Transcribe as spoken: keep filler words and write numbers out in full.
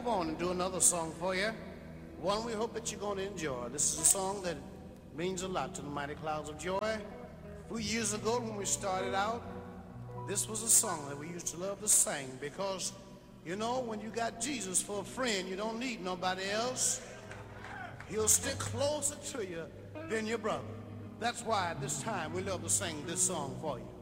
on and do another song for you. One we hope that you're going to enjoy. This is a song that means a lot to the Mighty Clouds of Joy. A few years ago when we started out, this was a song that we used to love to sing because, you know, when you got Jesus for a friend, you don't need nobody else. He'll stick closer to you than your brother. That's why at this time we love to sing this song for you.